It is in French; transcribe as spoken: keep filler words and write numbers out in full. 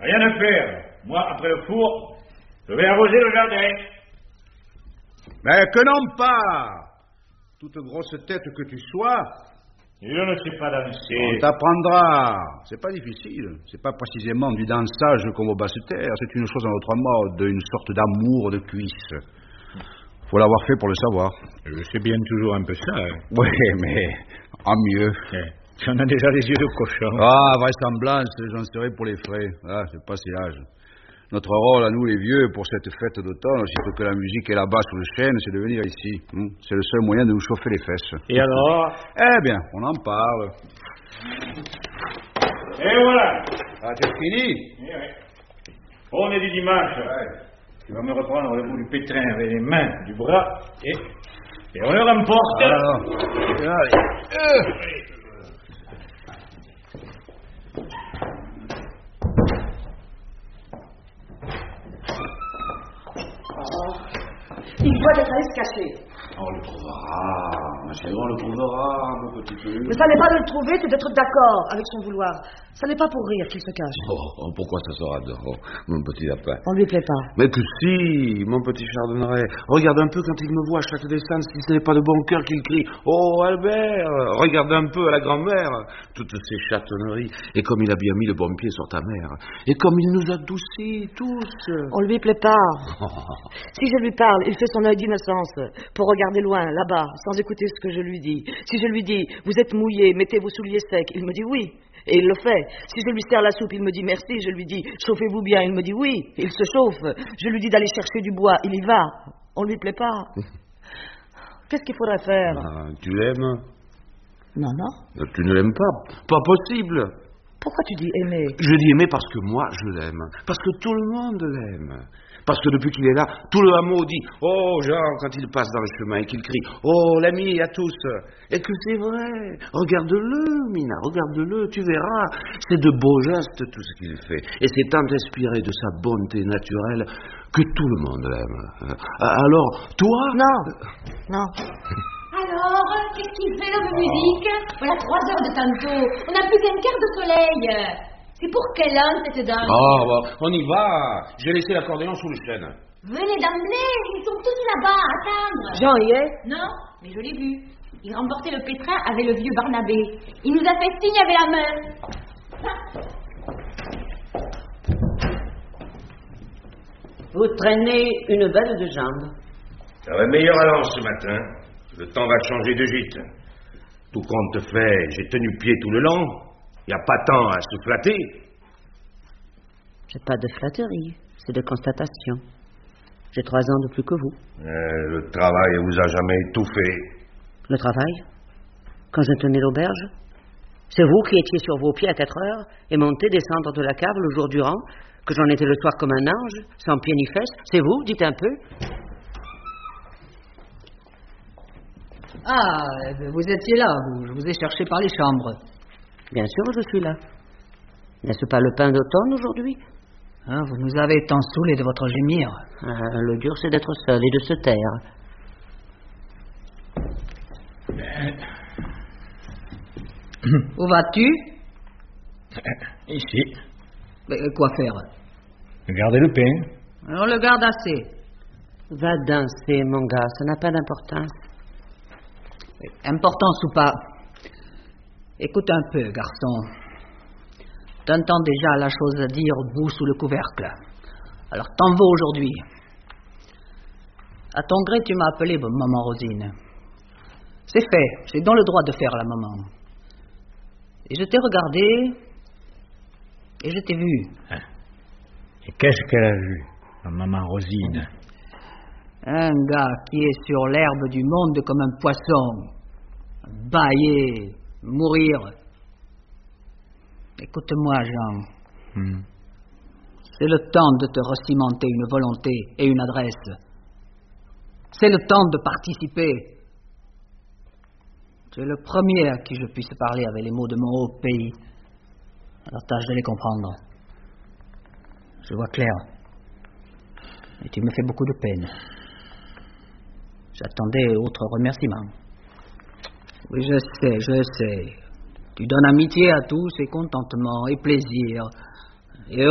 Rien à faire. Moi, après le four, je vais arroser le jardin. Mais que non pas. Toute grosse tête que tu sois... Je ne sais pas danser. On t'apprendra. C'est pas difficile. C'est pas précisément du dansage comme au basse-terre. C'est une chose à notre mode, une sorte d'amour de cuisse. Faut l'avoir fait pour le savoir. Je sais bien toujours un peu ça. Hein. Oui, mais en mieux. Eh, j'en ai déjà les yeux de cochon. Ah, vraisemblance, j'en serai pour les frais. Ah, c'est pas si l'âge. Notre rôle à nous les vieux pour cette fête d'automne, aussitôt que la musique est là-bas sous le chêne, c'est de venir ici. Hum, c'est le seul moyen de nous chauffer les fesses. Et alors? Eh bien, on en parle. Et voilà. Ah, c'est fini? Oui, oui. On est du dimanche. Ouais. Tu vas me reprendre le bout du pétrin avec les mains, du bras, et, et on le remporte. Alors, allez. Euh. Il doit être allé se cacher. On le trouvera, ma chérie, on le trouvera, mon petit peu. Mais ça n'est pas de le trouver, c'est d'être d'accord avec son vouloir. Ça n'est pas pour rire qu'il se cache. Oh, pourquoi ça sera de oh, mon petit lapin? On lui plaît pas. Mais que si, mon petit chardonneret. Regarde un peu quand il me voit à chaque descente, si ce n'est pas de bon cœur qu'il crie « Oh, Albert !» Regarde un peu à la grand-mère, toutes ces chatonneries. Et comme il a bien mis le bon pied sur ta mère. Et comme il nous adoucit tous. On lui plaît pas. Si je lui parle, il fait son œil d'innocence pour regarder loin, là-bas, sans écouter ce que je lui dis. Si je lui dis « Vous êtes mouillé, mettez vos souliers secs », il me dit « Oui ». Et il le fait. Si je lui sers la soupe, il me dit merci. Je lui dis chauffez-vous bien. Il me dit oui. Il se chauffe. Je lui dis d'aller chercher du bois. Il y va. On lui plaît pas. Qu'est-ce qu'il faudrait faire? Ah, tu l'aimes? Non, non. Tu ne l'aimes pas? Pas possible. Pourquoi tu dis aimer? Je dis aimer parce que moi, je l'aime. Parce que tout le monde l'aime. Parce que depuis qu'il est là, tout le hameau dit « Oh, Jean !» quand il passe dans le chemin et qu'il crie « Oh, l'ami à tous !» Et que c'est vrai. Regarde-le, Mina, regarde-le, tu verras. C'est de beaux gestes tout ce qu'il fait. Et c'est tant inspiré de sa bonté naturelle que tout le monde l'aime. Alors, toi... Non, non. Alors, qu'est-ce qu'il fait dans la musique? Voilà trois heures de tantôt. On n'a plus qu'un quart de soleil. C'est pour quelle heure cette dame? Oh, bon, on y va. J'ai laissé l'accordéon sous le chêne. Venez d'emblée, ils sont tous là-bas à attendre. Jean y est? Non, mais je l'ai vu. Il remportait le pétrin avec le vieux Barnabé. Il nous a fait signe avec la main. Vous traînez une belle de jambes. J'aurais meilleur allant ce matin. Le temps va changer de gîte. Tout compte fait, j'ai tenu pied tout le long. Il n'y a pas tant à se flatter. C'est pas de flatterie, c'est de constatation. J'ai trois ans de plus que vous. Euh, le travail vous a jamais étouffé. Le travail? Quand je tenais l'auberge? C'est vous qui étiez sur vos pieds à quatre heures et montez, descendre de la cave le jour durant, que j'en étais le soir comme un ange, sans pied ni fesse. C'est vous, dites un peu. Ah, vous étiez là, vous. Je vous ai cherché par les chambres. Bien sûr, je suis là. N'est-ce pas le pain d'automne aujourd'hui? Ah, vous nous avez tant saoulés de votre gémir. Ah, le dur, c'est d'être seul et de se taire. Où vas-tu? Ici. Mais quoi faire? Regardez le pain. On le garde assez. Va danser, mon gars, ça n'a pas d'importance. Importance ou pas? Écoute un peu, garçon. T'entends déjà la chose à dire, bout sous le couvercle. Alors t'en vas aujourd'hui. À ton gré, tu m'as appelé maman Rosine. C'est fait, j'ai donc le droit de faire la maman. Et je t'ai regardé, et je t'ai vu. Ah. Et qu'est-ce qu'elle a vu, la maman Rosine? Un gars qui est sur l'herbe du monde comme un poisson. Bailler, mourir. Écoute-moi, Jean. Hmm. C'est le temps de te recimenter une volonté et une adresse. C'est le temps de participer. Tu es le premier à qui je puisse parler avec les mots de mon haut pays. Alors tâche de les comprendre. Je vois clair. Et tu me fais beaucoup de peine. J'attendais autre remerciement. Oui, je sais, je sais. Tu donnes amitié à tous et contentement et plaisir.